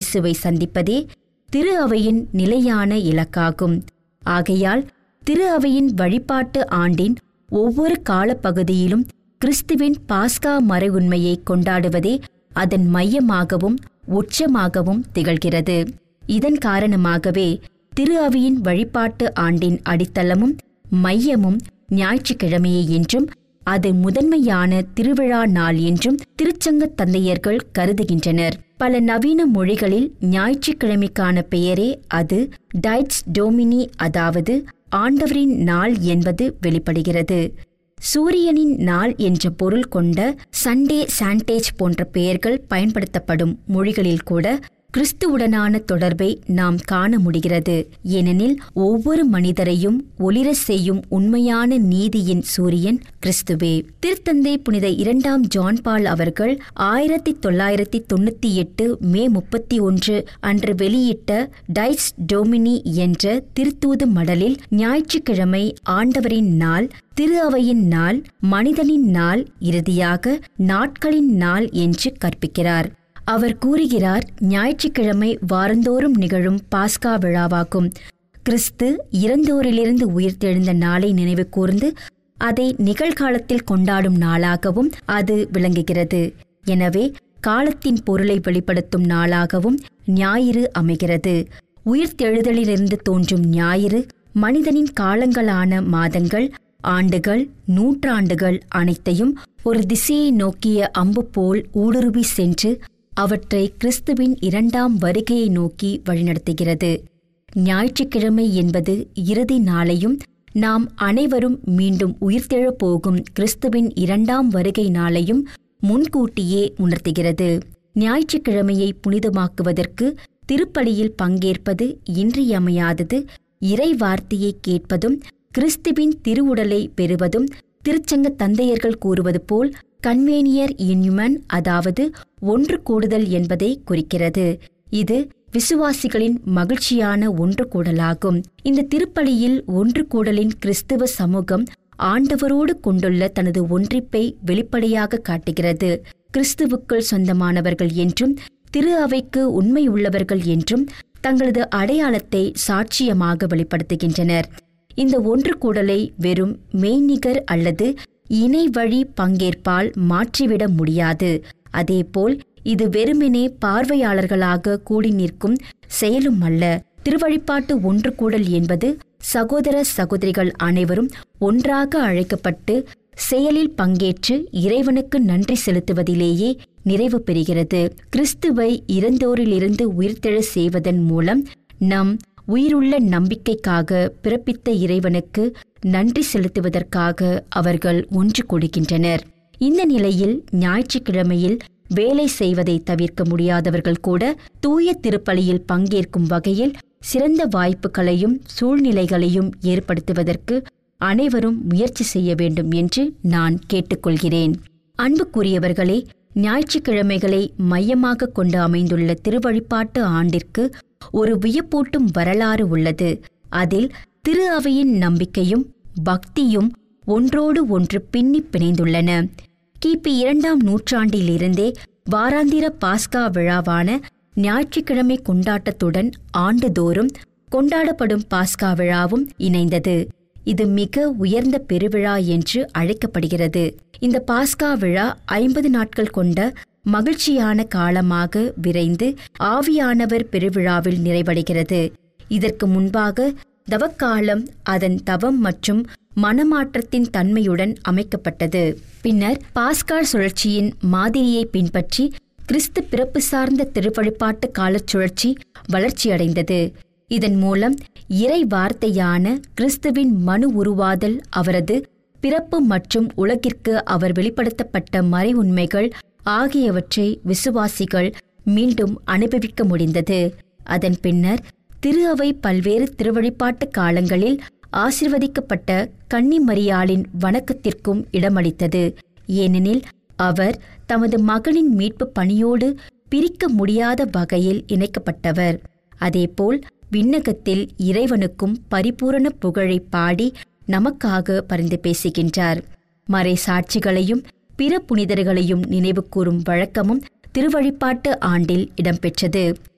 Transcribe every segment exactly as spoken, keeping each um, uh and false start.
இயேசுவை சந்திப்பதே திரு அவையின் நிலையான இலக்காகும். ஆகையால் திரு அவையின் வழிபாட்டு ஆண்டின் ஒவ்வொரு காலப்பகுதியிலும் கிறிஸ்துவின் பாஸ்கா மறை உண்மையை கொண்டாடுவதே அதன் மையமாகவும் உச்சமாகவும் திகழ்கிறது. இதன் காரணமாகவே திரு அவையின் வழிபாட்டு ஆண்டின் அடித்தளமும் மையமும் ஞாயிற்றுக்கிழமையே என்றும் அது முதன்மையான திருவிழா நாள் என்றும் திருச்சங்க தந்தையர்கள் கருதுகின்றனர். பல நவீன மொழிகளில் ஞாயிற்றுக்கிழமைக்கான பெயரே அது டைட்ஸ் டோமினி, அதாவது ஆண்டவரின் நாள் என்பது வெளிப்படுகிறது. சூரியனின் நாள் என்ற பொருள் கொண்ட சண்டே, சாண்டேஜ் போன்ற பெயர்கள் பயன்படுத்தப்படும் மொழிகளில் கூட கிறிஸ்துவுடனான தொடர்பை நாம் காண முடிகிறது. ஏனெனில் ஒவ்வொரு மனிதரையும் ஒளிர செய்யும் உண்மையான நீதியின் சூரியன் கிறிஸ்துவே. திருத்தந்தை புனித இரண்டாம் ஜான் பால் அவர்கள் ஆயிரத்தி தொள்ளாயிரத்தி தொண்ணூத்தி எட்டு மே முப்பத்தி ஒன்று அன்று வெளியிட்ட டைட்ஸ் டோமினி என்ற திருத்தூது மடலில் ஞாயிற்றுக்கிழமை ஆண்டவரின் நாள், திரு அவையின் நாள், மனிதனின் நாள், இறுதியாக நாட்களின் நாள் என்று கற்பிக்கிறார். அவர் கூறுகிறார், ஞாயிற்றுக்கிழமை வாரந்தோறும் நிகழும் பாஸ்கா விழாவாகும். கிறிஸ்து இறந்தோரிலிருந்து உயிர்த்தெழுந்த நாளை நினைவு கூர்ந்து அதை நிகழ்காலத்தில் கொண்டாடும் நாளாகவும் அது விளங்குகிறது. எனவே காலத்தின் பொருளை வெளிப்படுத்தும் நாளாகவும் ஞாயிறு அமைகிறது. உயிர்த்தெழுதலிலிருந்து தோன்றும் ஞாயிறு மனிதனின் காலங்களான மாதங்கள், ஆண்டுகள், நூற்றாண்டுகள் அனைத்தையும் ஒரு திசையை நோக்கிய அம்பு போல் ஊடுருவி சென்று அவற்றை கிறிஸ்துவின் இரண்டாம் வருகையை நோக்கி வழிநடத்துகிறது. ஞாயிற்றுக்கிழமை என்பது இறுதி நாளையும் நாம் அனைவரும் மீண்டும் உயிர்த்தெழப் போகும் கிறிஸ்துவின் இரண்டாம் வருகை நாளையும் முன்கூட்டியே உணர்த்துகிறது. ஞாயிற்றுக்கிழமையை புனிதமாக்குவதற்கு திருப்பலியில் பங்கேற்பது இன்றியமையாதது. இறை வார்த்தையை கேட்பதும் கிறிஸ்துவின் திருவுடலை பெறுவதும் திருச்சங்க தந்தையர்கள் கூறுவது போல் கன்வேனியர் இன்யூமன், அதாவது ஒன்று கூடுதல் என்பதை குறிக்கிறது. இது விசுவாசிகளின் மகிழ்ச்சியான ஒன்று கூடலாகும். இந்த திருப்பலியில் ஒன்று கூடலின் கிறிஸ்துவ சமூகம் ஆண்டவரோடு கொண்டுள்ள தனது ஒன்றிப்பை வெளிப்படையாக காட்டுகிறது. கிறிஸ்துவுக்குள் சொந்தமானவர்கள் என்றும் திரு அவைக்கு உண்மை உள்ளவர்கள் என்றும் தங்களது அடையாளத்தை சாட்சியமாக வெளிப்படுத்துகின்றனர். இந்த ஒன்று கூடலை வெறும் மெய்நிகர் அல்லது இணை வழி பங்கேற்பால் மாற்றிவிட முடியாது. அதேபோல் இது வெறுமெனே பார்வையாளர்களாக கூடி நிற்கும் செயலும் அல்ல. திருவழிபாட்டு ஒன்று கூடல் என்பது சகோதர சகோதரிகள் அனைவரும் ஒன்றாக அழைக்கப்பட்டு செயலில் பங்கேற்று இறைவனுக்கு நன்றி செலுத்துவதிலேயே நிறைவு பெறுகிறது. கிறிஸ்துவை இறந்தோரிலிருந்து உயிர்த்தெழ செய்வதன் மூலம் நம் உயிருள்ள நம்பிக்கைக்காக பிறப்பித்த இறைவனுக்கு நன்றி செலுத்துவதற்காக அவர்கள் ஒன்று கொடுக்கின்றனர். இந்த நிலையில் ஞாயிற்றுக்கிழமையில் வேலை செய்வதை தவிர்க்க முடியாதவர்கள் கூட தூய திருப்பலியில் பங்கேற்கும் வகையில் சிறந்த வாய்ப்புகளையும் சூழ்நிலைகளையும் ஏற்படுத்துவதற்கு அனைவரும் முயற்சி செய்ய வேண்டும் என்று நான் கேட்டுக்கொள்கிறேன். அன்புக்குரியவர்களே, ஞாயிற்றுக்கிழமைகளை மையமாக கொண்டு அமைந்துள்ள திருவழிபாட்டு ஆண்டிற்கு ஒரு வியப்பூட்டும் வரலாறு உள்ளது. அதில் திரு அவையின் நம்பிக்கையும் பக்தியும் ஒன்றோடு ஒன்று பின்னி பிணைந்துள்ளன. கிபி இரண்டாம் நூற்றாண்டிலிருந்தே வாராந்திர பாஸ்கா விழாவான ஞாயிற்றுக்கிழமை கொண்டாட்டத்துடன் ஆண்டுதோறும் கொண்டாடப்படும் பாஸ்கா விழாவும் இணைந்தது. இது மிக உயர்ந்த பெருவிழா என்று அழைக்கப்படுகிறது. இந்த பாஸ்கா விழா ஐம்பது நாட்கள் கொண்ட மகிழ்ச்சியான காலமாக விரைந்து ஆவியானவர் பெருவிழாவில் நிறைவடைகிறது. இதற்கு முன்பாக தவக்காலம் அதன் தவம் மற்றும் மனமாற்றத்தின் தன்மையுடன் அமைக்கப்பட்டது. பின்னர் பாஸ்கா சுழற்சியின் மாதிரியை பின்பற்றி கிறிஸ்து பிறப்பு சார்ந்த திருவழிபாட்டு காலச் சுழற்சி வளர்ச்சியடைந்தது. இதன் மூலம் இறை வார்த்தையான கிறிஸ்துவின் மனு உருவாதல், அவரது பிறப்பு மற்றும் உலகிற்கு அவர் வெளிப்படுத்தப்பட்ட மறை உண்மைகள் ஆகியவற்றை விசுவாசிகள் மீண்டும் அனுபவிக்க முடிந்தது. அதன் பின்னர் திரு அவை பல்வேறு திருவழிபாட்டு காலங்களில் ஆசிர்வதிக்கப்பட்ட கன்னி மரியாளின் வணக்கத்திற்கும் இடமளித்தது. ஏனெனில் அவர் தமது மகனின் மீட்பு பணியோடு பிரிக்க முடியாத வகையில் இணைக்கப்பட்டவர். அதேபோல் விண்ணகத்தில் இறைவனுக்கும் பரிபூரண புகழை பாடி நமக்காக பரிந்து பேசுகின்றார். மறை சாட்சிகளையும் பிற புனிதர்களையும் நினைவு கூறும் வழக்கமும் திருவழிபாட்டு ஆண்டில் இடம்பெற்றது.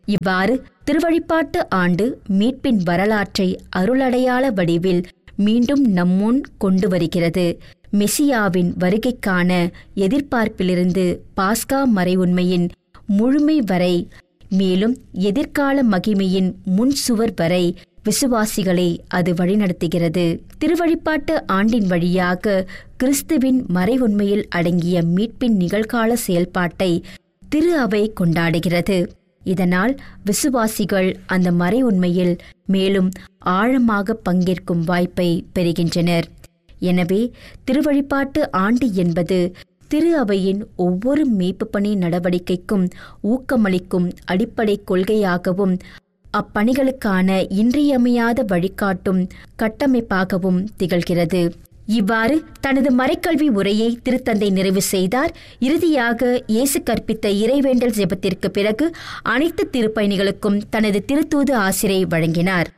இவ்வாறு திருவழிபாட்டு ஆண்டு மீட்பின் வரலாற்றை அருளடையாள வடிவில் மீண்டும் நம்முன் கொண்டு வருகிறது. மெசியாவின் வருகைக்கான எதிர்பார்ப்பிலிருந்து பாஸ்கா மறை உண்மையின் முழுமை வரை, மேலும் எதிர்கால மகிமையின் முன் சுவர் வரை விசுவாசிகளை அது வழிநடத்துகிறது. திருவழிபாட்டு ஆண்டின் வழியாக கிறிஸ்துவின் மறை உண்மையில் அடங்கிய மீட்பின் நிகழ்கால செயல்பாட்டை திரு அவை கொண்டாடுகிறது. இதனால் விசுவாசிகள் அந்த மறை உண்மையில் மேலும் ஆழமாக பங்கேற்கும் வாய்ப்பை பெறுகின்றனர். எனவே திருவழிபாட்டு ஆண்டு என்பது திரு அவையின் ஒவ்வொரு மீட்பு பணி நடவடிக்கைக்கும் ஊக்கமளிக்கும் அடிப்படை கொள்கையாகவும் அப்பணிகளுக்கான இன்றியமையாத வழிகாட்டும் கட்டமைப்பாகவும் திகழ்கிறது. இவ்வாறு தனது மறைக்கல்வி உரையை திருத்தந்தை நிறைவு செய்தார். இறுதியாக இயேசு கற்பித்த இறைவேண்டல் ஜெபத்திற்கு பிறகு அனைத்து திருப்பயணிகளுக்கும் தனது திருத்தூது ஆசிரை வழங்கினார்.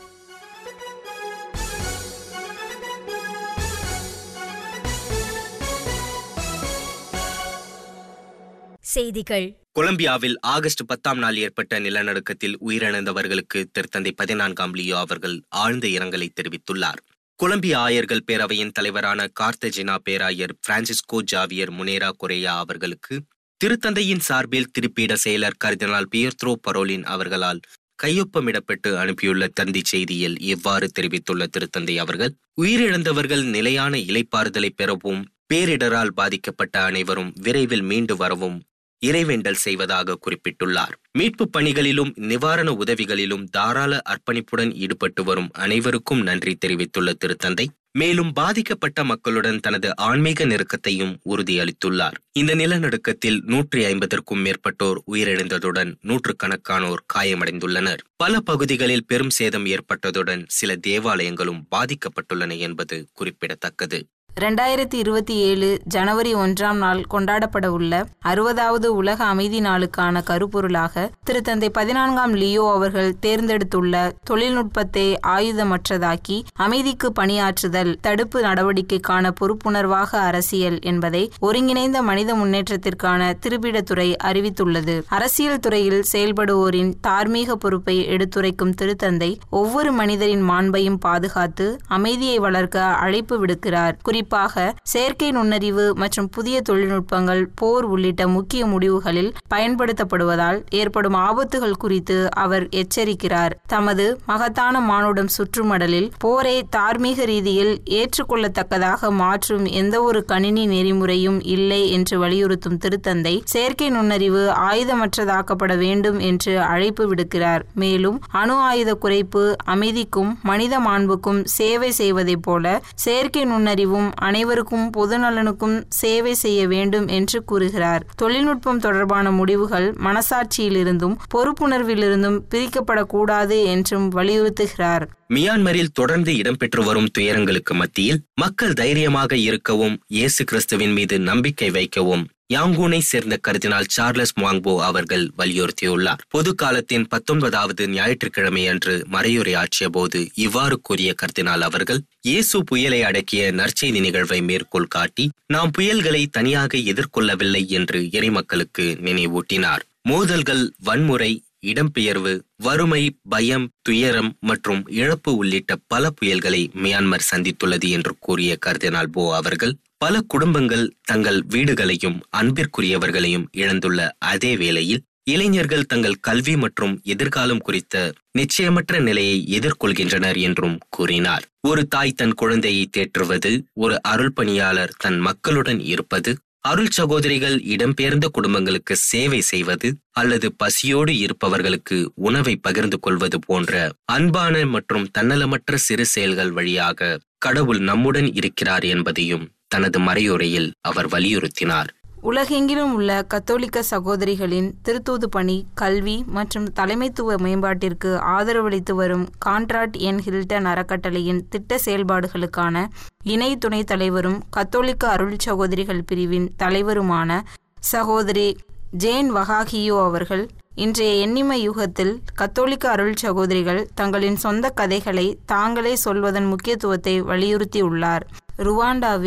செய்திகள். கொலம்பியாவில் ஆகஸ்ட் பத்தாம் நாள் ஏற்பட்ட நிலநடுக்கத்தில் உயிரிழந்தவர்களுக்கு திருத்தந்தை பதினான்காம் லியோ அவர்கள் ஆழ்ந்த இரங்கலை தெரிவித்துள்ளார். கொலம்பியா ஆயர்கள் பேரவையின் தலைவரான கார்த்தஜினா பேராயர் பிரான்சிஸ்கோ ஜாவியர் முனேரா கொரேயா அவர்களுக்கு திருத்தந்தையின் சார்பில் திருப்பீட செயலர் கர்தினால் பியர்த்ரோ பரோலின் அவர்களால் கையொப்பமிடப்பட்டு அனுப்பியுள்ள தந்தி செய்தியில் இவ்வாறு தெரிவித்துள்ள திருத்தந்தை அவர்கள், உயிரிழந்தவர்கள் நிலையான இளைப்பாறுதலை பெறவும் பேரிடரால் பாதிக்கப்பட்ட அனைவரும் விரைவில் மீண்டு வரவும் இறைவேண்டல் செய்வதாக குறிப்பிட்டுள்ளார். மீட்பு பணிகளிலும் நிவாரண உதவிகளிலும் தாராள அர்ப்பணிப்புடன் ஈடுபட்டு வரும் அனைவருக்கும் நன்றி தெரிவித்துள்ள திருத்தந்தை மேலும் பாதிக்கப்பட்ட மக்களுடன் தனது ஆன்மீக நெருக்கத்தையும் உறுதியளித்துள்ளார். இந்த நிலநடுக்கத்தில் நூற்றி ஐம்பதற்கும் மேற்பட்டோர் உயிரிழந்ததுடன் நூற்றுக்கணக்கானோர் காயமடைந்துள்ளனர். பல பகுதிகளில் பெரும் சேதம் ஏற்பட்டதுடன் சில தேவாலயங்களும் பாதிக்கப்பட்டுள்ளன என்பது குறிப்பிடத்தக்கது. இரண்டாயிரத்தி இருபத்தி ஏழு ஜனவரி ஒன்றாம் நாள் கொண்டாடப்பட உள்ள அறுபதாவது உலக அமைதி நாளுக்கான கருப்பொருளாக திருத்தந்தை பதினான்காம் லியோ அவர்கள் தேர்ந்தெடுத்துள்ள தொழில்நுட்பத்தை ஆயுதமற்றதாக்கி அமைதிக்கு பணியாற்றுதல், தடுப்பு நடவடிக்கைக்கான பொறுப்புணர்வாக அரசியல் என்பதை ஒருங்கிணைந்த மனித முன்னேற்றத்திற்கான திருப்பிடத்துறை அறிவித்துள்ளது. அரசியல் துறையில் செயல்படுவோரின் தார்மீக பொறுப்பை எடுத்துரைக்கும் திருத்தந்தை ஒவ்வொரு மனிதரின் மாண்பையும் பாதுகாத்து அமைதியை வளர்க்க அழைப்பு விடுக்கிறார். குறிப்பாக செயற்கை நுண்ணறிவு மற்றும் புதிய தொழில்நுட்பங்கள் போர் உள்ளிட்ட முக்கிய முடிவுகளில் பயன்படுத்தப்படுவதால் ஏற்படும் ஆபத்துகள் குறித்து அவர் எச்சரிக்கிறார். தமது மகத்தான மானுடம் சுற்றுமடலில் போரை தார்மீக ரீதியில் ஏற்றுக்கொள்ளத்தக்கதாக மாற்றும் எந்தவொரு கணினி நெறிமுறையும் இல்லை என்று வலியுறுத்தும் திருத்தந்தை செயற்கை நுண்ணறிவு ஆயுதமற்றதாக்கப்பட வேண்டும் என்று அழைப்பு விடுக்கிறார். மேலும் அணு ஆயுத குறைப்பு அமைதிக்கும் மனித மாண்புக்கும் சேவை செய்வதைப் போல செயற்கை நுண்ணறிவும் அனைவருக்கும் பொதுநலனுக்கும் சேவை செய்ய வேண்டும் என்று கூறுகிறார். தொழில்நுட்பம் தொடர்பான முடிவுகள் மனசாட்சியிலிருந்தும் பொறுப்புணர்விலிருந்தும் பிரிக்கப்படக்கூடாது என்றும் வலியுறுத்துகிறார். மியான்மரில் தொடர்ந்து இடம்பெற்று வரும் துயரங்களுக்கு மத்தியில் மக்கள் தைரியமாக இருக்கவும் இயேசு கிறிஸ்துவின் மீது நம்பிக்கை வைக்கவும் யாங்கூனை சேர்ந்த கர்தினால் சார்லஸ் மாங்போ அவர்கள் வலியுறுத்தியுள்ளார். பொது காலத்தின் பத்தொன்பதாவது ஞாயிற்றுக்கிழமை அன்று மறையுரை ஆற்றிய போது இவ்வாறு கூறிய கர்தினால் அவர்கள், இயேசு புயலை அடக்கிய நற்செய்தி நிகழ்வை மேற்கோள் காட்டி நாம் புயல்களை தனியாக எதிர்கொள்ளவில்லை என்று இறைமக்களுக்கு நினைவூட்டினார். மோதல்கள், வன்முறை, இடம்பெயர்வு, வறுமை, பயம், துயரம் மற்றும் இழப்பு உள்ளிட்ட பல புயல்களை மியான்மர் சந்தித்துள்ளது என்று கூறிய கர்தினால் போ அவர்கள், பல குடும்பங்கள் தங்கள் வீடுகளையும் அன்பிற்குரியவர்களையும் இழந்துள்ள அதே வேளையில் இளைஞர்கள் தங்கள் கல்வி மற்றும் எதிர்காலம் குறித்த நிச்சயமற்ற நிலையை எதிர்கொள்கின்றனர் என்றும் கூறினார். ஒரு தாய் தன் குழந்தையை தேற்றுவது, ஒரு அருள் பணியாளர் தன் மக்களுடன் இருப்பது, அருள் சகோதரிகள் இடம்பெயர்ந்த குடும்பங்களுக்கு சேவை செய்வது அல்லது பசியோடு இருப்பவர்களுக்கு உணவை பகிர்ந்து கொள்வது போன்ற அன்பான மற்றும் தன்னலமற்ற சிறு செயல்கள் வழியாக கடவுள் நம்முடன் இருக்கிறார் என்பதையும் தனது மறையுரையில் அவர் வலியுறுத்தினார். உலகெங்கிலும் உள்ள கத்தோலிக்க சகோதரிகளின் திருத்தூது பணி, கல்வி மற்றும் தலைமைத்துவ மேம்பாட்டிற்கு ஆதரவளித்து வரும் கான்ட்ராட் என் ஹில்டன் அறக்கட்டளையின் திட்ட செயல்பாடுகளுக்கான இணை துணைத் தலைவரும் கத்தோலிக்க அருள் சகோதரிகள் பிரிவின் தலைவருமான சகோதரி ஜேன் வஹாகியோ அவர்கள் இன்றைய எண்ணிம யுகத்தில் கத்தோலிக்க அருள் சகோதரிகள் தங்களின் சொந்த கதைகளை தாங்களே சொல்வதன் முக்கியத்துவத்தை வலியுறுத்தியுள்ளார். ருவாண்டாவின்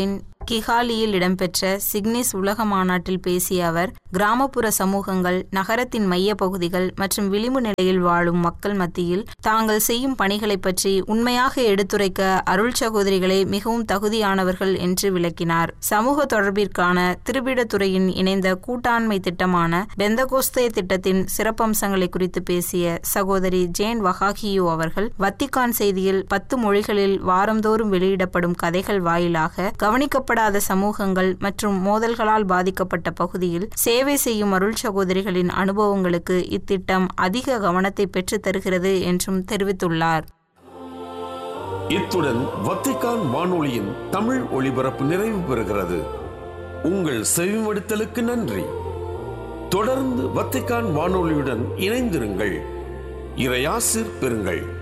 கிகாலியில் இடம்பெற்ற சிக்னிஸ் உலக மாநாட்டில் பேசிய அவர், கிராமப்புற சமூகங்கள், நகரத்தின் மைய பகுதிகள் மற்றும் விளிம்பு நிலையில் வாழும் மக்கள் மத்தியில் தாங்கள் செய்யும் பணிகளை பற்றி உண்மையாக எடுத்துரைக்க அருள் சகோதரிகளே மிகவும் தகுதியானவர்கள் என்று விளக்கினார். சமூக தொடர்பிற்கான திருப்பிடத்துறையின் இணைந்த கூட்டாண்மை திட்டமான பெந்தகோஸ்தே திட்டத்தின் சிறப்பம்சங்களை குறித்து பேசிய சகோதரி ஜேன் வஹாகியோ அவர்கள், வத்திக்கான் செய்தியில் பத்து மொழிகளில் வாரந்தோறும் வெளியிடப்படும் கதைகள் வாயிலாக கவனிக்கப்படாத சமூகங்கள் மற்றும் மோதல்களால் பாதிக்கப்பட்ட பகுதியில் சேவை செய்யும் அருள் சகோதரிகளின் அனுபவங்களுக்கு இத்திட்டம் அதிக கவனத்தை பெற்று தருகிறது என்றும் தெரிவித்துள்ளார். இத்துடன் வத்திக்கான் வானொலியின் தமிழ் ஒளிபரப்பு நிறைவு பெறுகிறது. உங்கள் செவிமடுத்தலுக்கு நன்றி. தொடர்ந்து வத்திக்கான் வானொலியுடன் இணைந்திருங்கள். இறையாசிர் பெறுங்கள்.